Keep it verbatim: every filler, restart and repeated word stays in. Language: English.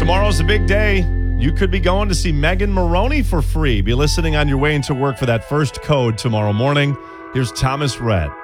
Tomorrow's a big day. You could be going to see Megan Moroney for free. Be listening on your way into work for that first code tomorrow morning. Here's Thomas Rhett.